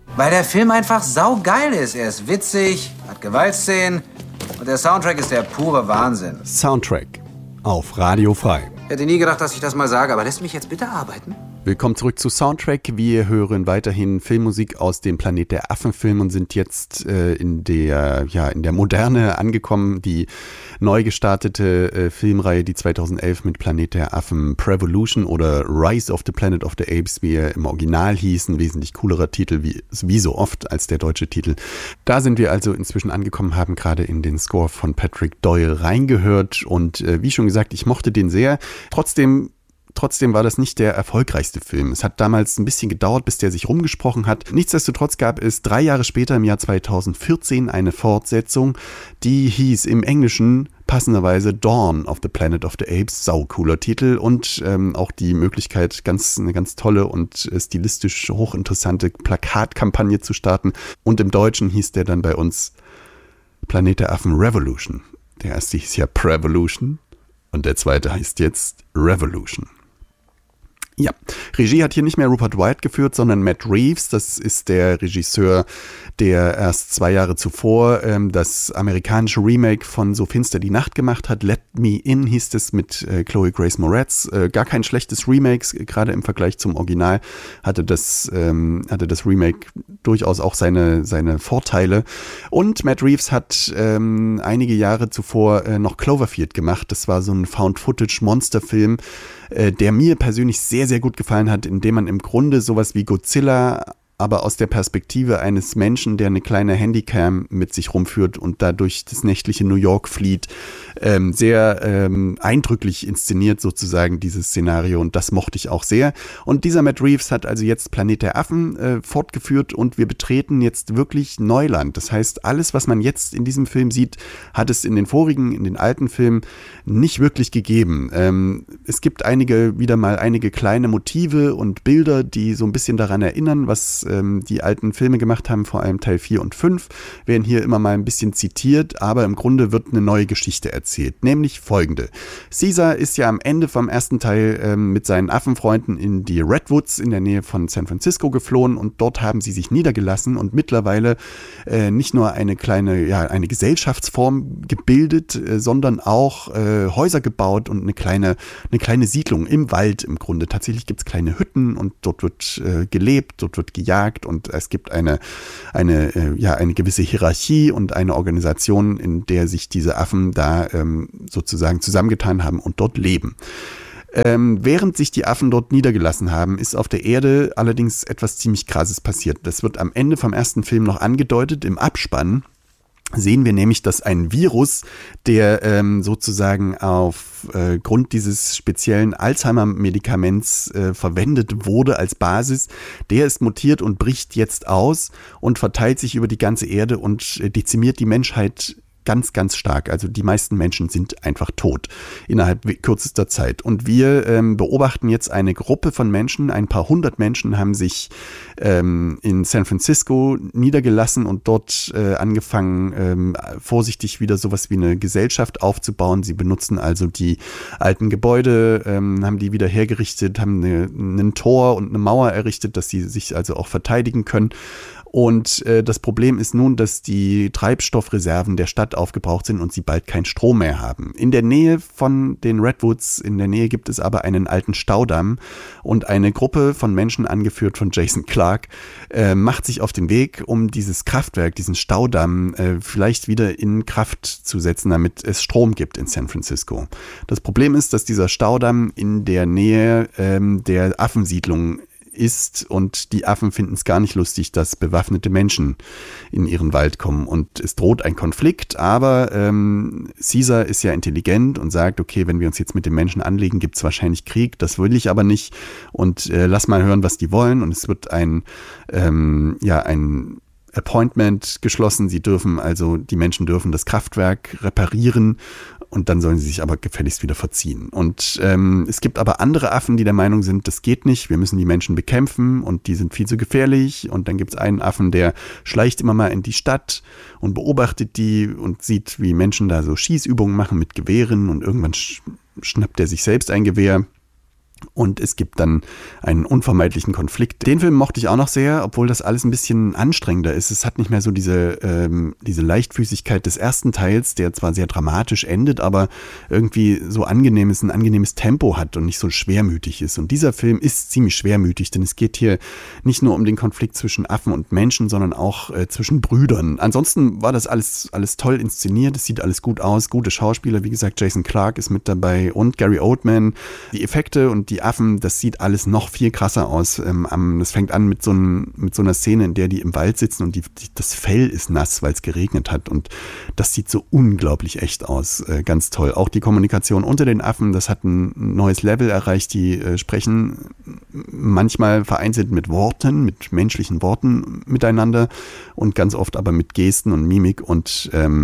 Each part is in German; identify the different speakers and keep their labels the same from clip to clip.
Speaker 1: Weil der Film einfach saugeil ist. Er ist witzig, hat Gewaltszenen und der Soundtrack ist der pure Wahnsinn.
Speaker 2: Soundtrack auf Radio Frei.
Speaker 1: Ich hätte nie gedacht, dass ich das mal sage, aber lässt mich jetzt bitte arbeiten?
Speaker 2: Willkommen zurück zu Soundtrack. Wir hören weiterhin Filmmusik aus dem Planet der Affen-Film und sind jetzt in der Moderne angekommen. Die neu gestartete Filmreihe, die 2011 mit Planet der Affen Prevolution oder Rise of the Planet of the Apes, wie er im Original hieß, ein wesentlich coolerer Titel, wie so oft als der deutsche Titel. Da sind wir also inzwischen angekommen, haben gerade in den Score von Patrick Doyle reingehört und wie schon gesagt, ich mochte den sehr. Trotzdem war das nicht der erfolgreichste Film. Es hat damals ein bisschen gedauert, bis der sich rumgesprochen hat. Nichtsdestotrotz gab es 3 Jahre später, im Jahr 2014, eine Fortsetzung, die hieß im Englischen passenderweise Dawn of the Planet of the Apes. Saucooler Titel und auch die Möglichkeit, eine ganz tolle und stilistisch hochinteressante Plakatkampagne zu starten. Und im Deutschen hieß der dann bei uns Planet der Affen Revolution. Der erste hieß ja Prevolution und der zweite heißt jetzt Revolution. Ja, Regie hat hier nicht mehr Rupert Wyatt geführt, sondern Matt Reeves. Das ist der Regisseur, der erst 2 Jahre zuvor das amerikanische Remake von So finster die Nacht gemacht hat. Let Me In hieß es mit Chloe Grace Moretz. Gar kein schlechtes Remake, gerade im Vergleich zum Original hatte das Remake durchaus auch seine Vorteile. Und Matt Reeves hat einige Jahre zuvor noch Cloverfield gemacht. Das war so ein Found-Footage-Monsterfilm, der mir persönlich sehr, sehr gut gefallen hat, indem man im Grunde sowas wie Godzilla, aber aus der Perspektive eines Menschen, der eine kleine Handycam mit sich rumführt und dadurch das nächtliche New York flieht, sehr eindrücklich inszeniert sozusagen dieses Szenario und das mochte ich auch sehr. Und dieser Matt Reeves hat also jetzt Planet der Affen fortgeführt und wir betreten jetzt wirklich Neuland. Das heißt, alles, was man jetzt in diesem Film sieht, hat es in den alten Filmen nicht wirklich gegeben. Es gibt wieder mal einige kleine Motive und Bilder, die so ein bisschen daran erinnern, was die alten Filme gemacht haben, vor allem Teil 4 und 5, werden hier immer mal ein bisschen zitiert, aber im Grunde wird eine neue Geschichte erzählt, nämlich folgende. Caesar ist ja am Ende vom ersten Teil mit seinen Affenfreunden in die Redwoods in der Nähe von San Francisco geflohen und dort haben sie sich niedergelassen und mittlerweile nicht nur eine Gesellschaftsform gebildet, sondern auch Häuser gebaut und eine kleine Siedlung im Wald im Grunde. Tatsächlich gibt es kleine Hütten und dort wird gelebt, dort wird gejagt und es gibt eine gewisse Hierarchie und eine Organisation, in der sich diese Affen da sozusagen zusammengetan haben und dort leben. Während sich die Affen dort niedergelassen haben, ist auf der Erde allerdings etwas ziemlich Krasses passiert. Das wird am Ende vom ersten Film noch angedeutet, im Abspann. Sehen wir nämlich, dass ein Virus, der sozusagen Grund dieses speziellen Alzheimer-Medikaments verwendet wurde als Basis, der ist mutiert und bricht jetzt aus und verteilt sich über die ganze Erde und dezimiert die Menschheit ganz, ganz stark. Also die meisten Menschen sind einfach tot innerhalb kürzester Zeit. Und wir beobachten jetzt eine Gruppe von Menschen, ein paar hundert Menschen haben sich in San Francisco niedergelassen und dort angefangen, vorsichtig wieder sowas wie eine Gesellschaft aufzubauen. Sie benutzen also die alten Gebäude, haben die wieder hergerichtet, haben ein Tor und eine Mauer errichtet, dass sie sich also auch verteidigen können. Und das Problem ist nun, dass die Treibstoffreserven der Stadt aufgebraucht sind und sie bald keinen Strom mehr haben. In der Nähe von den Redwoods, gibt es aber einen alten Staudamm und eine Gruppe von Menschen, angeführt von Jason Clarke, macht sich auf den Weg, um dieses Kraftwerk, diesen Staudamm vielleicht wieder in Kraft zu setzen, damit es Strom gibt in San Francisco. Das Problem ist, dass dieser Staudamm in der Nähe der Affensiedlung ist und die Affen finden es gar nicht lustig, dass bewaffnete Menschen in ihren Wald kommen und es droht ein Konflikt, aber Caesar ist ja intelligent und sagt, okay, wenn wir uns jetzt mit den Menschen anlegen, gibt es wahrscheinlich Krieg, das will ich aber nicht und lass mal hören, was die wollen und es wird ein Appointment geschlossen, die Menschen dürfen das Kraftwerk reparieren und dann sollen sie sich aber gefälligst wieder verziehen. Und es gibt aber andere Affen, die der Meinung sind, das geht nicht, wir müssen die Menschen bekämpfen und die sind viel zu gefährlich. Und dann gibt es einen Affen, der schleicht immer mal in die Stadt und beobachtet die und sieht, wie Menschen da so Schießübungen machen mit Gewehren und irgendwann schnappt er sich selbst ein Gewehr Und es gibt dann einen unvermeidlichen Konflikt. Den Film mochte ich auch noch sehr, obwohl das alles ein bisschen anstrengender ist. Es hat nicht mehr so diese Leichtfüßigkeit des ersten Teils, der zwar sehr dramatisch endet, aber irgendwie so ein angenehmes Tempo hat und nicht so schwermütig ist. Und dieser Film ist ziemlich schwermütig, denn es geht hier nicht nur um den Konflikt zwischen Affen und Menschen, sondern auch zwischen Brüdern. Ansonsten war das alles toll inszeniert. Es sieht alles gut aus, gute Schauspieler. Wie gesagt, Jason Clarke ist mit dabei und Gary Oldman. Die Effekte und die Affen, das sieht alles noch viel krasser aus. Das fängt an mit so einer Szene, in der die im Wald sitzen und das Fell ist nass, weil es geregnet hat. Und das sieht so unglaublich echt aus. Ganz toll. Auch die Kommunikation unter den Affen, das hat ein neues Level erreicht. Die sprechen manchmal vereinzelt mit Worten, mit menschlichen Worten miteinander und ganz oft aber mit Gesten und Mimik und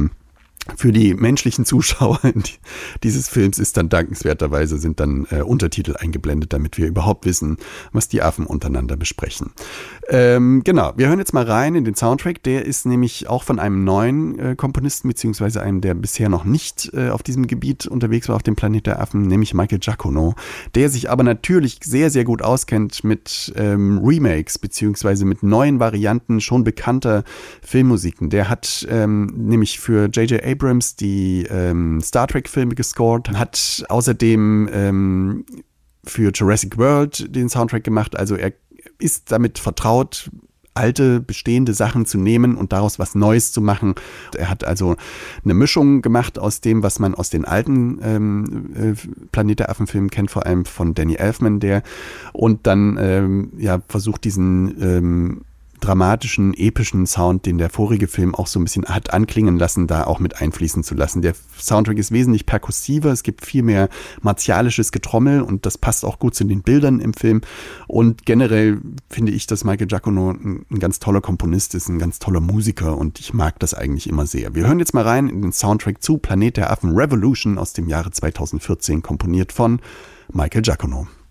Speaker 2: für die menschlichen Zuschauer dieses Films ist dann dankenswerterweise sind dann Untertitel eingeblendet, damit wir überhaupt wissen, was die Affen untereinander besprechen. Genau, wir hören jetzt mal rein in den Soundtrack. Der ist nämlich auch von einem neuen Komponisten, beziehungsweise einem, der bisher noch nicht auf diesem Gebiet unterwegs war, auf dem Planet der Affen, nämlich Michael Giacchino, der sich aber natürlich sehr, sehr gut auskennt mit Remakes, beziehungsweise mit neuen Varianten schon bekannter Filmmusiken. Der hat nämlich für J.J. Abrams die Star Trek-Filme gescored, hat außerdem für Jurassic World den Soundtrack gemacht. Also er ist damit vertraut, alte, bestehende Sachen zu nehmen und daraus was Neues zu machen. Er hat also eine Mischung gemacht aus dem, was man aus den alten Planet der Affen-Filmen kennt, vor allem von Danny Elfman, und dann versucht diesen dramatischen, epischen Sound, den der vorige Film auch so ein bisschen hat anklingen lassen, da auch mit einfließen zu lassen. Der Soundtrack ist wesentlich perkussiver, es gibt viel mehr martialisches Getrommel und das passt auch gut zu den Bildern im Film. Und generell finde ich, dass Michael Giacchino ein ganz toller Komponist ist, ein ganz toller Musiker und ich mag das eigentlich immer sehr. Wir hören jetzt mal rein in den Soundtrack zu Planet der Affen Revolution aus dem Jahre 2014, komponiert von Michael Giacchino.